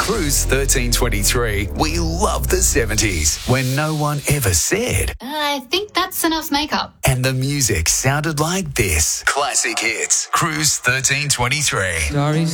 Cruise 1323, we love the 70s when no one ever said. I think that's enough makeup. And the music sounded like this. Classic hits. Cruise 1323. Sorry.